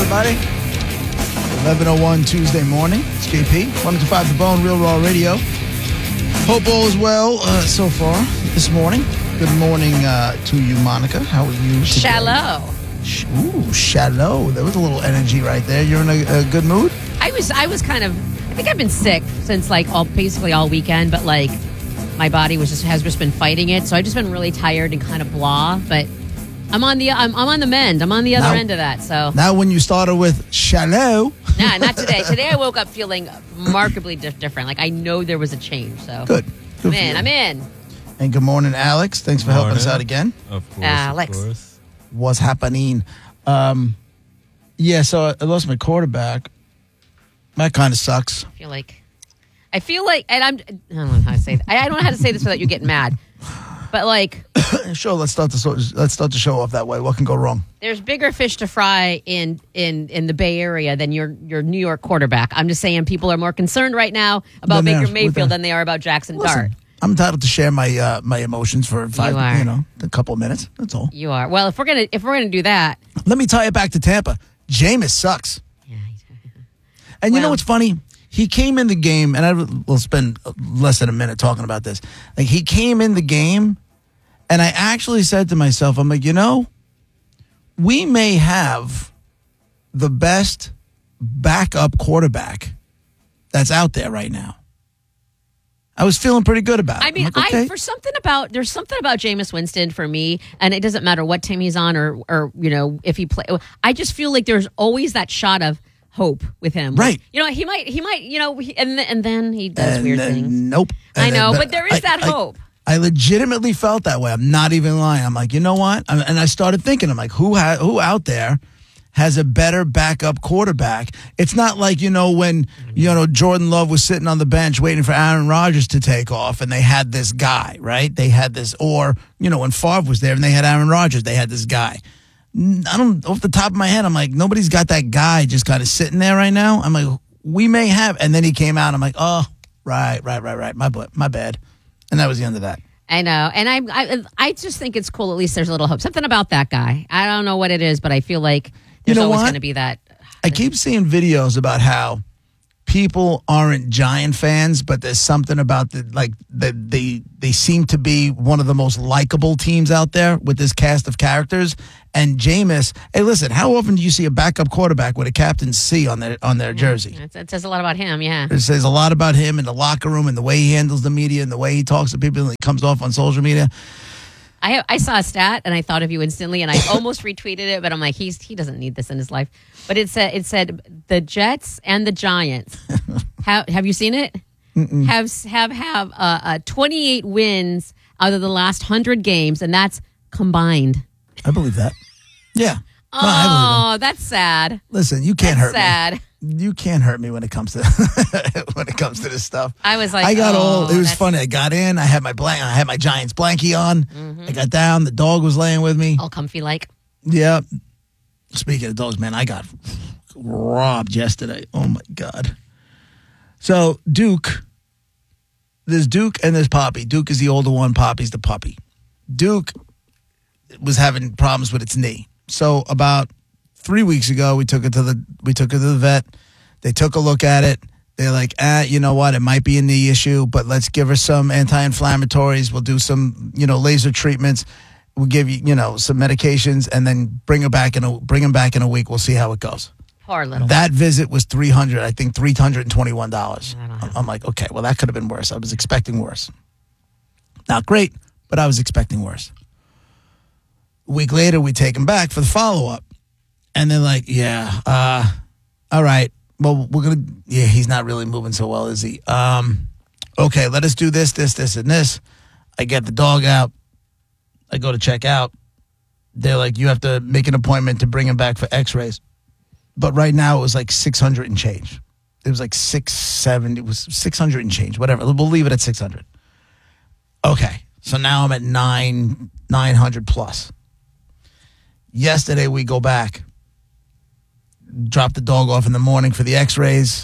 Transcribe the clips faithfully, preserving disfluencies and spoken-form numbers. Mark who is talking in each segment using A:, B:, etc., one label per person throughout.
A: everybody. eleven oh one Tuesday morning. It's J P. one oh two point five The Bone, Real Raw Radio. Hope all is well uh, so far this morning. Good morning uh, to you, Monica. How are you today?
B: Shallow.
A: Ooh, shallow. There was a little energy right there. You're in a, a good mood?
B: I was I was kind of, I think I've been sick since like all basically all weekend, but like my body was just has just been fighting it. So I've just been really tired and kind of blah, but I'm on the I'm, I'm on the mend. I'm on the other
A: now,
B: end of that. So
A: now when you started with shallow.
B: Nah, not today. Today I woke up feeling remarkably di- different. Like I know there was a change. So
A: Good. Good
B: I'm in. I'm in.
A: And good morning, Alex. Thanks for helping us out again.
C: Of course,
B: Alex.
C: of course.
A: What's happening? Um, yeah, so I lost my quarterback. That kind of sucks.
B: I feel like, I feel like, and I'm, I don't know how to say that. I, I don't know how to say this without you getting mad. But like,
A: sure, let's start the let's start the show off that way. What can go wrong?
B: There's bigger fish to fry in in in the Bay Area than your your New York quarterback. I'm just saying, people are more concerned right now about
A: Then
B: Baker
A: they're-
B: Mayfield
A: with
B: than they are about Jackson
A: Listen,
B: Dart.
A: I'm entitled to share my uh, my emotions for five,
B: You are.
A: you know, a couple of minutes. That's all.
B: You are. Well, if we're gonna if we're gonna do that,
A: Let me tie it back to Tampa. Jameis sucks. And you know
B: Well-
A: what's funny? He came in the game, and I will spend less than a minute talking about this. Like, he came in the game, and I actually said to myself, I'm like, you know, we may have the best backup quarterback that's out there right now. I was feeling pretty good about it.
B: I mean,
A: I'm like, okay.
B: I for something about there's something about Jameis Winston for me, and it doesn't matter what team he's on or or you know if he play. I just feel like there's always that shot of hope with him. Like,
A: Right.
B: you know, he might he might you know he, and th- and then he does
A: And
B: weird
A: then,
B: things.
A: Nope.
B: I
A: And
B: know,
A: then-
B: but there is
A: I-
B: that
A: I-
B: hope.
A: I legitimately felt that way. I'm not even lying. I'm like, you know what? I'm- And I started thinking, I'm like, who ha- who out there has a better backup quarterback? It's not like, you know, when, you know, Jordan Love was sitting on the bench waiting for Aaron Rodgers to take off and they had this guy, right? They had this, or, you know, when Favre was there and they had Aaron Rodgers, they had this guy. N- I don't, off the top of my head, I'm like, nobody's got that guy just kind of sitting there right now. I'm like, we may have. And then he came out. I'm like, oh, right, right, right, right. My, bu- my bad. And that was the end of that.
B: I know, and I, I I just think it's cool. At least there's a little hope. Something about that guy. I don't know what it is, but I feel like there's
A: know
B: always
A: what?
B: going to be that.
A: I keep seeing videos about how people aren't Giant fans, but there's something about the like that they they seem to be one of the most likable teams out there with this cast of characters. And Jameis, hey, listen, how often do you see a backup quarterback with a captain's C on their on their jersey?
B: It, it says a lot about him. Yeah.
A: It says a lot about him in the locker room and the way he handles the media and the way he talks to people and he comes off on social media.
B: I I saw a stat and I thought of you instantly, and I almost retweeted it, but I'm like, he's he doesn't need this in his life. But it said it said the Jets and the Giants have have you seen it? Mm-mm. Have have have uh, uh, twenty-eight wins out of the last hundred games, and that's combined.
A: I believe that. Yeah. No,
B: Oh,
A: I believe that.
B: that's sad.
A: Listen, you can't
B: That's
A: hurt
B: sad.
A: me. You can't hurt me when it comes to when it comes to this stuff.
B: I was like,
A: I got
B: oh,
A: all. It was
B: that's-
A: funny. I got in. I had my blank. I had my Giants blankie on.
B: Mm-hmm.
A: I got down. The dog was laying with me.
B: all comfy like.
A: Yeah. Speaking of dogs, man, I got robbed yesterday. Oh my god. So Duke, there's Duke and there's Poppy. Duke is the older one. Poppy's the puppy. Duke was having problems with its knee. So about three weeks ago, we took it to the we took it to the vet. They took a look at it. They're like, ah, you know what? It might be a knee issue, but let's give her some anti-inflammatories. We'll do some, you know, laser treatments. We'll give you, you know, some medications, and then bring her back in a bring him back in a week. We'll see how it goes.
B: Poor little.
A: That visit was three hundred. I think three hundred and twenty-one dollars.
B: I don't know.
A: I'm like, okay, well, that could have been worse. I was expecting worse. Not great, but I was expecting worse. A week later, we take him back for the follow-up. And they're like, yeah, uh, all right. Well, we're going to, yeah, he's not really moving so well, is he? Um, okay, let us do this, this, this, and this. I get the dog out. I go to check out. They're like, you have to make an appointment to bring him back for x-rays. But right now, it was like six hundred and change. It was like six seventy. It was six hundred and change, whatever. We'll leave it at six hundred. Okay, so now I'm at nine, nine hundred plus. Yesterday, we go back, drop the dog off in the morning for the x-rays.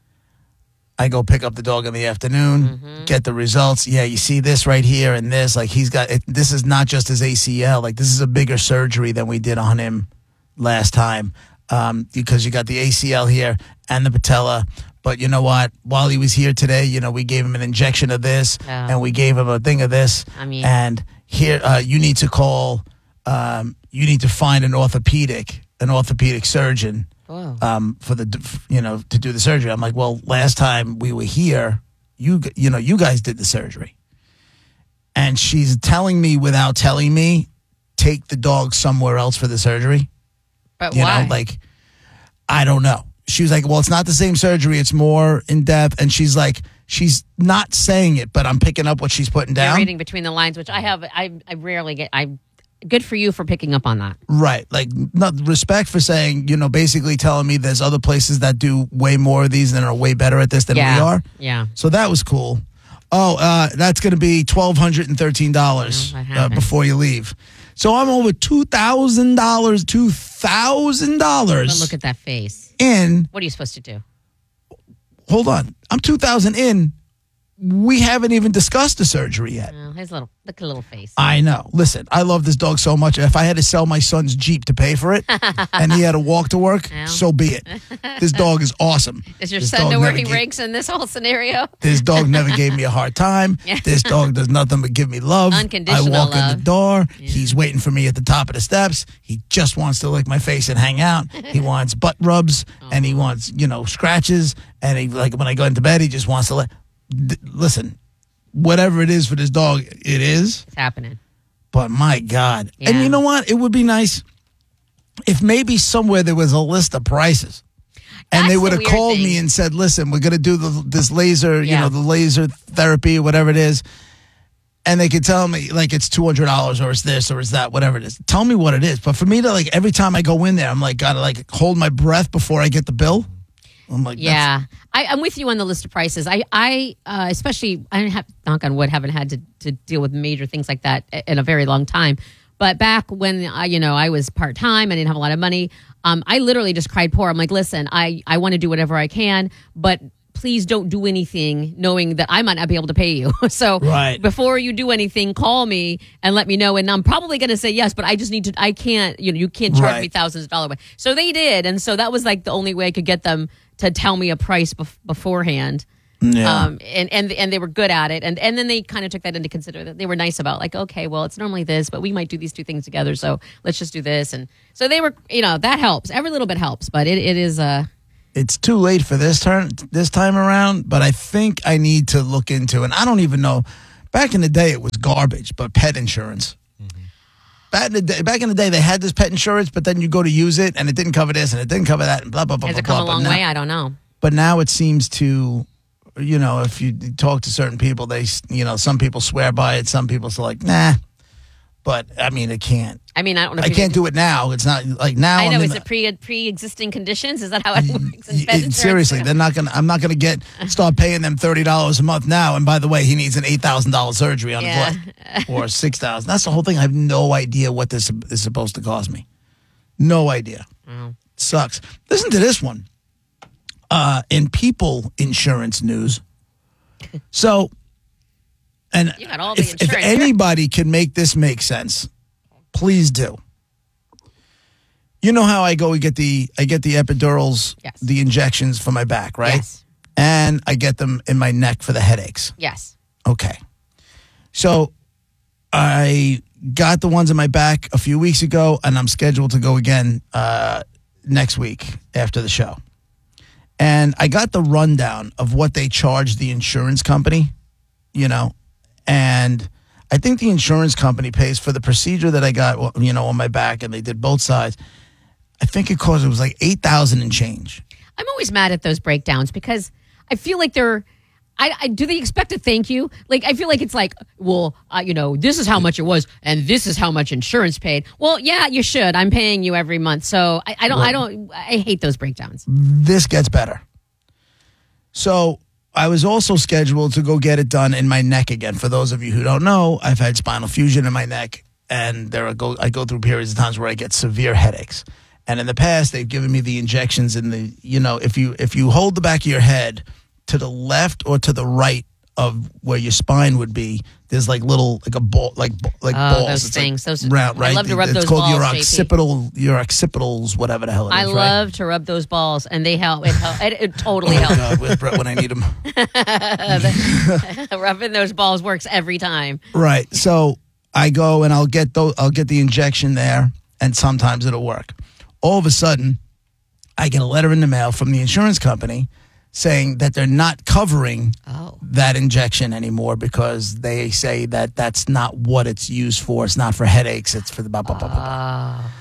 A: I go pick up the dog in the afternoon, mm-hmm. get the results. Yeah, you see this right here and this. Like, he's got, it, this is not just his A C L. Like, this is a bigger surgery than we did on him last time. um, because you got the A C L here and the patella. But you know what? While he was here today, you know, we gave him an injection of this,
B: Oh.
A: and we gave him a thing of this.
B: I mean-
A: and here, uh, you need to call, um, you need to find an orthopedic, an orthopedic surgeon,
B: Whoa.
A: um, for the, you know, to do the surgery. I'm like, well, last time we were here, you, you know, you guys did the surgery. And she's telling me without telling me, take the dog somewhere else for the surgery.
B: But
A: You
B: why?
A: know, like, I don't know. She was like, well, it's not the same surgery. It's more in depth. And she's like, she's not saying it, but I'm picking up what she's putting
B: You're
A: down.
B: reading between the lines, which I have. I I rarely get. I good for you for picking up on that.
A: Right. Like, not respect for saying, you know, basically telling me there's other places that do way more of these and are way better at this than
B: yeah.
A: we are.
B: Yeah.
A: So that was cool. Oh, uh, that's going to be one thousand two hundred thirteen dollars
B: Oh, what
A: uh,
B: happened?
A: before you leave. So I'm over two thousand dollars, two thousand
B: But
A: dollars
B: look at that face.
A: in.
B: What are you supposed to do?
A: Hold on. I'm two thousand in. We haven't even discussed the surgery yet.
B: Oh, his little look at a little face.
A: I know. Listen, I love this dog so much. If I had to sell my son's Jeep to pay for it and he had to walk to work,
B: Yeah.
A: so be it. This dog is awesome.
B: Does your
A: This
B: son
A: dog
B: know where
A: never
B: he
A: gave-
B: ranks in this whole scenario?
A: This dog never gave me a hard time.
B: Yeah.
A: This dog does nothing but give me love.
B: Unconditional
A: I walk in
B: love.
A: the door. He's waiting for me at the top of the steps. He just wants to lick my face and hang out. He wants butt rubs and he wants, you know, scratches. And he, like, when I go into bed, he just wants to let. D- listen, whatever it is for this dog, it is.
B: It's happening.
A: But my God. And
B: Yeah.
A: you know what? It would be nice if maybe somewhere there was a list of prices. And
B: That's
A: they
B: the
A: would have
B: weird
A: called
B: thing.
A: me and said, listen, we're going to do the, this laser, you
B: Yeah.
A: know, the laser therapy, whatever it is. And they could tell me, like, it's two hundred dollars or it's this or it's that, whatever it is. Tell me what it is. But for me to, like, every time I go in there, I'm like, got to, like, hold my breath before I get the bill. I'm like, that's-
B: Yeah, I, I'm with you on the list of prices. I, I uh, especially, I have, knock on wood, haven't had to, to deal with major things like that in a very long time. But back when I, you know, I was part time, I didn't have a lot of money. Um, I literally just cried poor. I'm like, listen, I, I want to do whatever I can, but please don't do anything knowing that I might not be able to pay you. So
A: Right.
B: before you do anything, call me and let me know. And I'm probably going to say yes, but I just need to, I can't, you know, you can't charge
A: Right.
B: me thousands of dollars. So they did. And so that was like the only way I could get them to tell me a price bef- beforehand.
A: Yeah.
B: Um, and, and and they were good at it. And and then they kind of took that into consideration. They were nice about like, okay, well, it's normally this, but we might do these two things together. So let's just do this. And so they were, you know, that helps. Every little bit helps, but it, it is, uh,
A: It's too late for this turn this time around, but I think I need to look into, and I don't even know. Back in the day, it was garbage, but pet insurance. Back in the day, back in the day, they had this pet insurance, but then you go to use it, and it didn't cover this, and it didn't cover that, and blah blah blah.
B: has
A: blah,
B: it come
A: blah.
B: a
A: But
B: long
A: now-
B: way? I don't know.
A: But now it seems to, you know, if you talk to certain people, they, you know, some people swear by it, some people are like, nah. But I mean, it can't.
B: I mean, I don't know. If
A: I
B: you
A: can't do it now. It's not like now.
B: I know.
A: I'm
B: Is
A: in
B: it pre pre existing conditions? Is that how it works? in
A: Y-
B: pet
A: it-
B: insurance?
A: seriously, they're not gonna. I'm not gonna get start paying them thirty dollars a month now. And by the way, he needs an eight thousand dollars surgery on
B: Yeah.
A: his leg or six thousand. That's the whole thing. I have no idea what this is supposed to cost me. No idea.
B: Wow.
A: Sucks. Listen to this one. Uh, in people insurance news. So, and
B: You got all the
A: if, if
B: insurance here.
A: anybody can make this make sense, please do. You know how I go and get the I get the epidurals,
B: Yes.
A: the injections for my back, right?
B: Yes.
A: And I get them in my neck for the headaches.
B: Yes.
A: Okay. So I got the ones in my back a few weeks ago, and I'm scheduled to go again uh, next week after the show. And I got the rundown of what they charged the insurance company, you know, and I think the insurance company pays for the procedure that I got, you know, on my back, and they did both sides. I think it cost, it was like eight thousand and change.
B: I'm always mad at those breakdowns because I feel like they're. I, I do they expect a thank you? Like I feel like it's like, well, uh, you know, this is how much it was, and this is how much insurance paid. Well, yeah, you should. I'm paying you every month, so I, I don't. I don't. I hate those breakdowns.
A: This gets better. So I was also scheduled to go get it done in my neck again. For those of you who don't know, I've had spinal fusion in my neck, and there are go I go through periods of times where I get severe headaches. And in the past, they've given me the injections in the, you know, if you if you hold the back of your head to the left or to the right of where your spine would be, there's like little, like a ball, like like
B: Oh,
A: balls.
B: those
A: It's
B: things.
A: Like
B: Those-
A: round,
B: I
A: right?
B: love to rub
A: it's
B: those
A: called
B: balls,
A: your
B: J P.
A: occipital, your occipitals, whatever the hell it is.
B: I
A: right?
B: love to rub those balls, and they help. It, help. it, it totally
A: Oh
B: helps.
A: God, where's Brett when I need him?
B: Rubbing those balls works every time.
A: Right. So I go and I'll get those, I'll get the injection there, and sometimes it'll work. All of a sudden, I get a letter in the mail from the insurance company saying that they're not covering
B: Oh.
A: that injection anymore because they say that that's not what it's used for. It's not for headaches. It's for the blah, blah, blah, blah, blah.
B: Oh.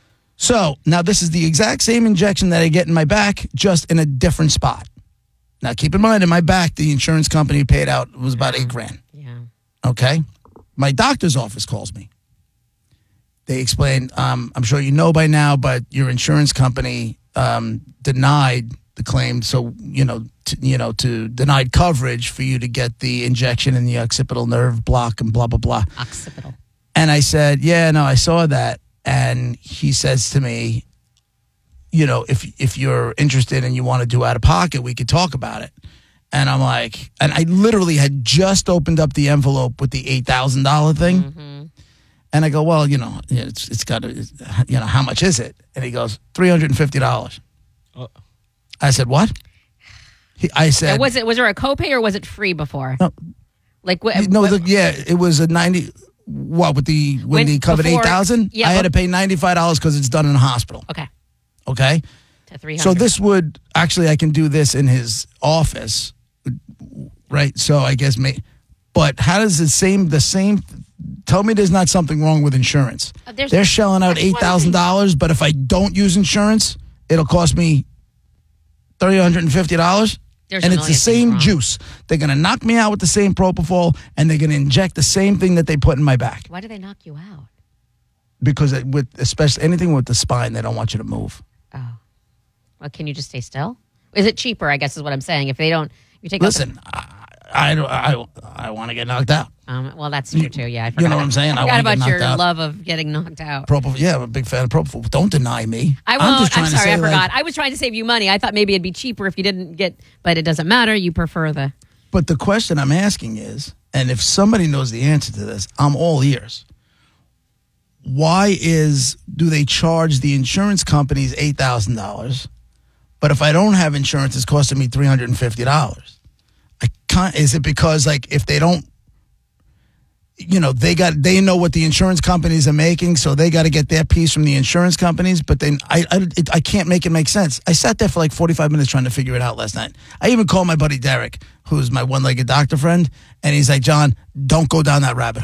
A: So now this is the exact same injection that I get in my back, just in a different spot. Now keep in mind, in my back, the insurance company paid out was about eight grand.
B: Yeah.
A: Okay. My doctor's office calls me. They explain, um, I'm sure you know by now, but your insurance company um, denied the claim. So, you know, to, you know, to denied coverage for you to get the injection in the occipital nerve block and blah, blah, blah.
B: Occipital.
A: And I said, yeah, no, I saw that. And he says to me, you know, if if you're interested and you want to do out of pocket, we could talk about it. And I'm like, and I literally had just opened up the envelope with the eight thousand dollars thing.
B: Mm-hmm.
A: And I go, well, you know, it's it's got to, you know, how much is it? And he goes, three hundred fifty dollars.
C: Uh,
A: I said, what? He, I said,
B: And was it was there a copay or was it free before?
A: No.
B: Like what?
A: no,
B: what-
A: the, yeah, it was a ninety. What with the when,
B: When-
A: they covered
B: before-
A: eight thousand?
B: yeah,
A: I had
B: but-
A: to pay ninety five dollars because it's done in a hospital.
B: okay.
A: Okay.
B: To three hundred.
A: So this would actually, I can do this in his office, right? So I guess, may, but how does the same the same? Tell me, there's not something wrong with insurance.
B: Uh, there's-
A: They're shelling out
B: that's
A: eight
B: one
A: thousand dollars, but if I don't use insurance, it'll cost me three hundred and fifty dollars.
B: There's
A: And
B: a
A: it's the
B: million things
A: same
B: wrong.
A: juice. They're gonna knock me out with the same propofol, and they're gonna inject the same thing that they put in my back.
B: Why do they knock you out?
A: Because it, with especially anything with the spine, they don't want you to move.
B: Oh. Well, can you just stay still? Is it cheaper? I guess is what I'm saying. If they don't, you take. out the-
A: Listen, I I don't- I, I want to get knocked out.
B: Um, well, that's true too. Yeah, I
A: You
B: forgot.
A: know what I'm saying? I
B: I
A: wanna
B: forgot
A: get
B: about your
A: knocked out.
B: love of getting knocked out.
A: Propofol, yeah, I'm a big fan of propofol. Don't deny me.
B: I
A: I'm
B: won't.
A: just trying
B: I'm
A: to
B: sorry,
A: say,
B: I forgot.
A: like,
B: I was trying to save you money. I thought maybe it'd be cheaper if you didn't get, but it doesn't matter. You prefer the.
A: but the question I'm asking is, and if somebody knows the answer to this, I'm all ears. Why is do they charge the insurance companies eight thousand dollars, but if I don't have insurance, it's costing me three hundred and fifty dollars? I can't. Is it because like if they don't, you know, they got they know what the insurance companies are making, so they got to get their piece from the insurance companies. But then I I, it, I can't make it make sense. I sat there for like forty-five minutes trying to figure it out last night. I even called my buddy Derek, who's my one-legged doctor friend, and he's like, John, don't go down that rabbit hole.